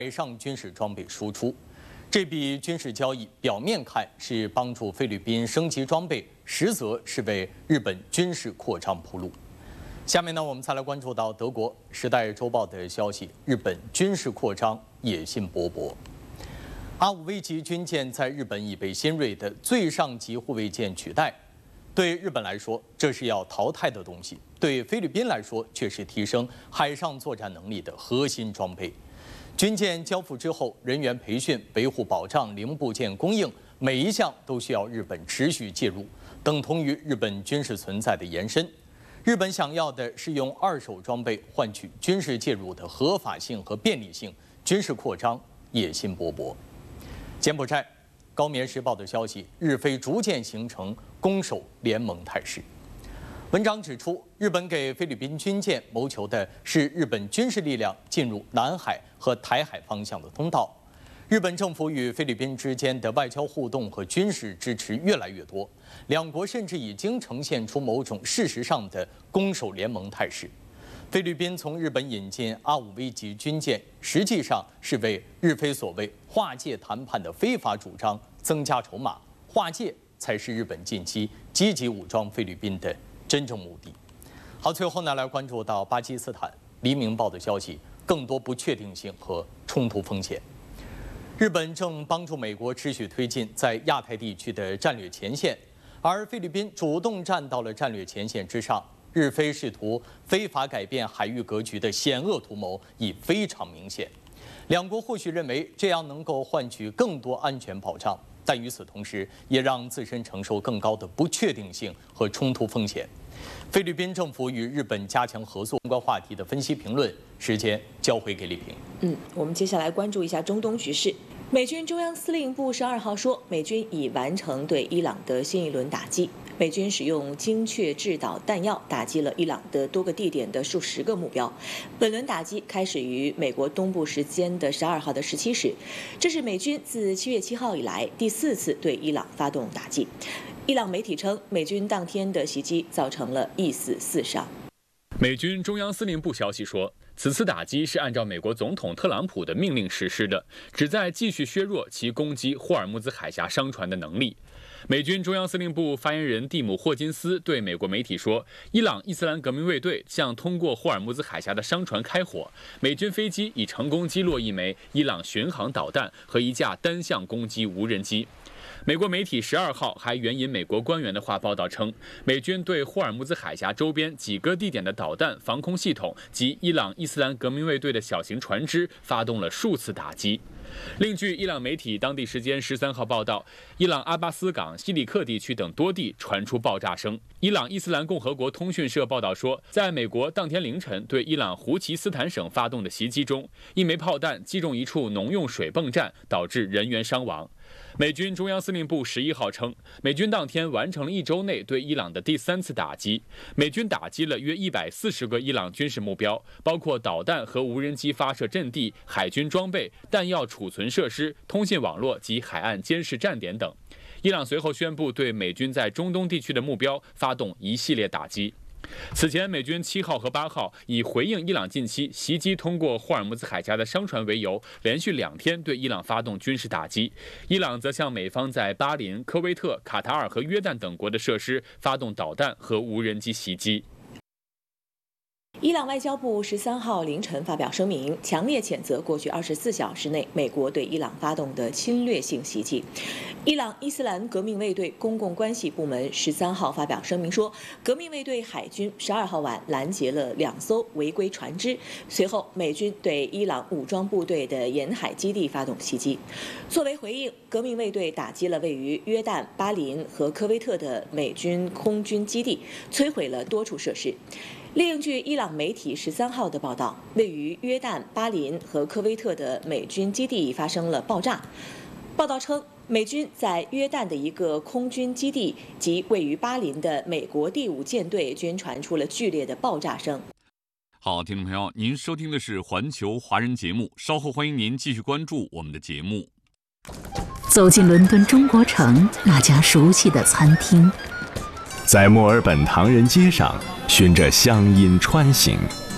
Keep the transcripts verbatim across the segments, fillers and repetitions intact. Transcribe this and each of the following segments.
海上军事装备输出。这笔军事交易表面看是帮助菲律宾升级装备，实则是为日本军事扩张铺路。下面呢，我们再来关注到德国《时代周报》的消息：日本军事扩张野心勃勃。阿五 V 级军舰在日本已被新锐的最上级护卫舰取代。对日本来说，这是要淘汰的东西；对菲律宾来说，却是提升海上作战能力的核心装备。军舰交付之后，人员培训、维护保障、零部件供应，每一项都需要日本持续介入，等同于日本军事存在的延伸。日本想要的是用二手装备换取军事介入的合法性和便利性，军事扩张野心勃勃。柬埔寨《高棉时报》的消息，日菲逐渐形成攻守联盟态势。文章指出，日本给菲律宾军舰谋求的是日本军事力量进入南海和台海方向的通道。日本政府与菲律宾之间的外交互动和军事支持越来越多，两国甚至已经呈现出某种事实上的攻守联盟态势。菲律宾从日本引进阿五 V 级军舰，实际上是为日菲所谓划界谈判的非法主张增加筹码，划界才是日本近期积极武装菲律宾的真正目的。好，最后呢，来关注到巴基斯坦《黎明报》的消息，更多不确定性和冲突风险。日本正帮助美国持续推进在亚太地区的战略前线，而菲律宾主动站到了战略前线之上。日菲试图非法改变海域格局的险恶图谋已非常明显。两国或许认为这样能够换取更多安全保障，但与此同时，也让自身承受更高的不确定性和冲突风险。菲律宾政府与日本加强合作相关话题的分析评论，时间交回给李平。 嗯，我们接下来关注一下中东局势。美军中央司令部十二号说，美军已完成对伊朗的新一轮打击。美军使用精确制导弹药打击了伊朗的多个地点的数十个目标。本轮打击开始于美国东部时间的十二号的十七时，这是美军自七月七号以来第四次对伊朗发动打击。伊朗媒体称，美军当天的袭击造成了一死四伤。 美军中央司令部消息说，此次打击是按照美国总统特朗普的命令实施的，旨在继续削弱其攻击霍尔木兹海峡商船的能力。美军中央司令部发言人蒂姆·霍金斯对美国媒体说，伊朗伊斯兰革命卫队向通过霍尔木兹海峡的商船开火，美军飞机已成功击落一枚伊朗巡航导弹和一架单向攻击无人机。美国媒体十二号还援引美国官员的话报道称，美军对霍尔木兹海峡周边几个地点的导弹防空系统及伊朗伊斯兰革命卫队的小型船只发动了数次打击。另据伊朗媒体当地时间十三号报道，伊朗阿巴斯港、西里克地区等多地传出爆炸声。伊朗伊斯兰共和国通讯社报道说，在美国当天凌晨对伊朗胡齐斯坦省发动的袭击中，一枚炮弹击中一处农用水泵站，导致人员伤亡。美军中央司令部十一号称，美军当天完成了一周内对伊朗的第三次打击。美军打击了约一百四十个伊朗军事目标，包括导弹和无人机发射阵地、海军装备、弹药储存设施、通信网络及海岸监视站点等。伊朗随后宣布对美军在中东地区的目标发动一系列打击。此前，美军七号和八号以回应伊朗近期袭击通过霍尔木兹海峡的商船为由，连续两天对伊朗发动军事打击。伊朗则向美方在巴林、科威特、卡塔尔和约旦等国的设施发动导弹和无人机袭击。 伊朗外交部十三号凌晨发表声明，强烈谴责过去二十四小时内美国对伊朗发动的侵略性袭击。伊朗伊斯兰革命卫队公共关系部门十三号发表声明说，革命卫队海军十二号晚拦截了两艘违规船只，随后美军对伊朗武装部队的沿海基地发动袭击。作为回应，革命卫队打击了位于约旦、巴林和科威特的美军空军基地，摧毁了多处设施。另据伊朗媒体十三号的报道，位于约旦、巴林和科威特的美军基地发生了爆炸。报道称，美军在约旦的一个空军基地及位于巴林的美国第五舰队均传出了剧烈的爆炸声。 好，听众朋友，您收听的是环球华人节目，稍后欢迎您继续关注我们的节目。 走进伦敦中国城那家熟悉的餐厅， 在墨尔本唐人街上循着乡音穿行，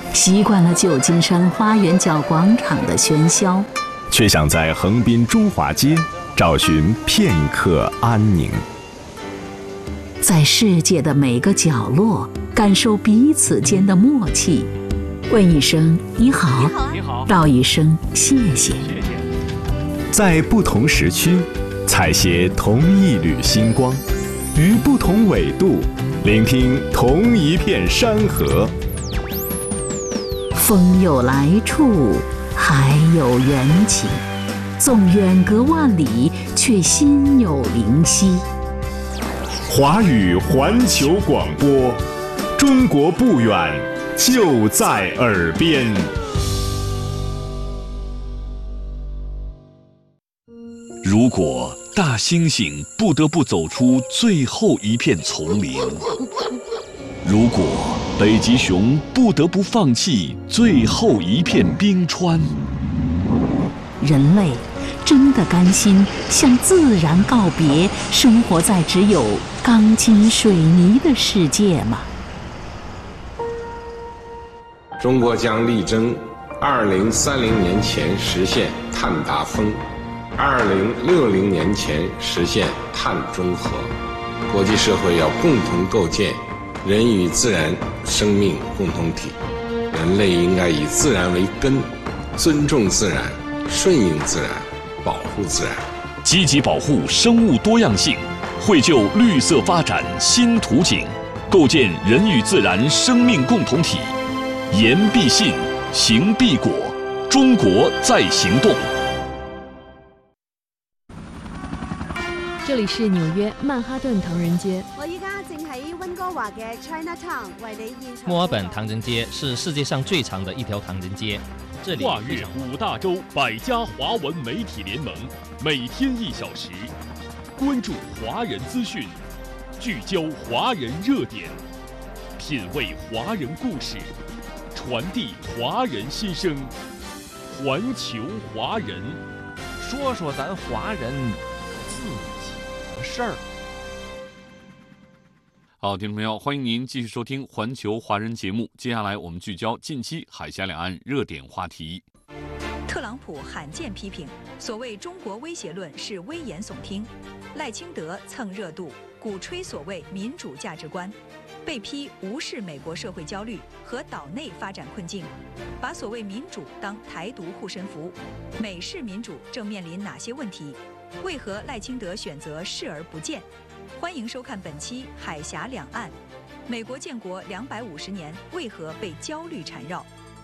习惯了旧金山花园角广场的喧嚣， 却想在横滨中华街找寻片刻安宁。 在世界的每个角落，感受彼此间的默契，问一声你好， 你好， 道一声谢谢。 在不同时区，采撷同一缕星光，于不同纬度，聆听同一片山河。 风有来处，海有缘起，纵远隔万里，却心有灵犀。 华语环球广播，中国不远，就在耳边。 如果大猩猩不得不走出最后一片丛林，如果北极熊不得不放弃最后一片冰川， 人类真的甘心向自然告别，生活在只有钢筋水泥的世界吗？ 中国将力争二零三零年前实现碳达峰，二零六零年前实现碳中和。国际社会要共同构建人与自然生命共同体，人类应该以自然为根，尊重自然，顺应自然，保护自然， 积极保护生物多样性，绘就绿色发展新图景，构建人与自然生命共同体。言必信，行必果，中国在行动。 这里是纽约曼哈顿唐人街。 我依家正喺温哥華嘅 Chinatown 為你現場。 墨爾本唐人街是世界上最长的一条唐人街，这里跨越五大洲百家华文媒体联盟，每天一小时，关注华人资讯，聚焦华人热点，品味华人故事，传递华人心声，环球华人， 说说咱华人自己的事儿。 好，听众朋友，欢迎您继续收听环球华人节目。接下来我们聚焦近期海峡两岸热点话题。 特朗普罕见批评所谓中国威胁论是危言耸听，赖清德蹭热度，鼓吹所谓民主价值观，被批无视美国社会焦虑和岛内发展困境，把所谓民主当台独护身符。美式民主正面临哪些问题？为何赖清德选择视而不见？欢迎收看本期《海峡两岸》。美国建国两百五十年，为何被焦虑缠绕？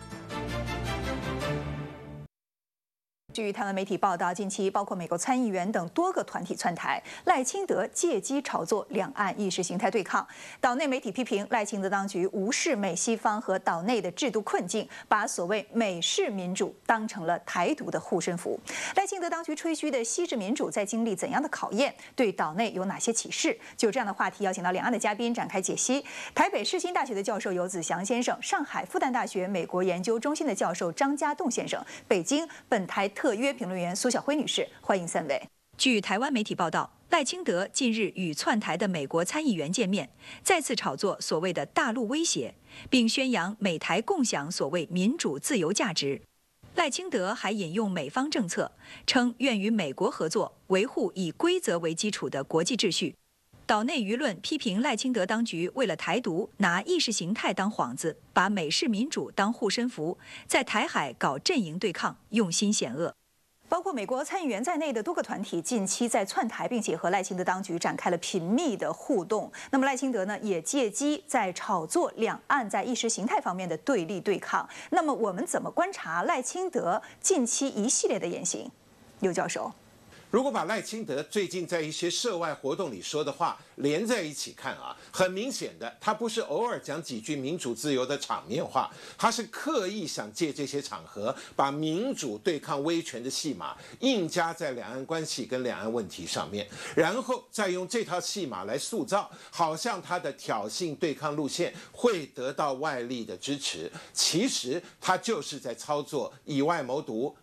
据台湾媒体报道，近期包括美国参议员等多个团体窜台，赖清德借机炒作两岸意识形态对抗。岛内媒体批评赖清德当局无视美西方和岛内的制度困境，把所谓美式民主当成了台独的护身符。赖清德当局吹嘘的西式民主在经历怎样的考验？对岛内有哪些启示？就这样的话题，邀请到两岸的嘉宾展开解析。台北世新大学的教授游子祥先生，上海复旦大学美国研究中心的教授张家栋先生，北京本台特约评论员苏晓辉女士，欢迎三位。据台湾媒体报道，赖清德近日与窜台的美国参议员见面，再次炒作所谓的大陆威胁，并宣扬美台共享所谓民主自由价值。赖清德还引用美方政策，称愿与美国合作，维护以规则为基础的国际秩序。岛内舆论批评赖清德当局为了台独，拿意识形态当幌子，把美式民主当护身符，在台海搞阵营对抗，用心险恶。包括美国参议员在内的多个团体近期在窜台，并且和赖清德当局展开了频密的互动。那么赖清德呢，也借机在炒作两岸在意识形态方面的对立对抗。那么我们怎么观察赖清德近期一系列的言行？刘教授。 如果把赖清德最近在一些涉外活动里说的话连在一起看啊，很明显的，他不是偶尔讲几句民主自由的场面话，他是刻意想借这些场合，把民主对抗威权的戏码硬加在两岸关系跟两岸问题上面，然后再用这套戏码来塑造，好像他的挑衅对抗路线会得到外力的支持。其实他就是在操作以外谋独、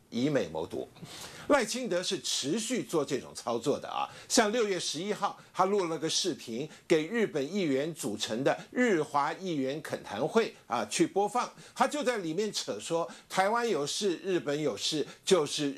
以美谋独。赖清德是持续做这种操作的啊，像六月十一号，他录了个视频给日本议员组成的日华议员恳谈会啊去播放，他就在里面扯说台湾有事，日本有事，就是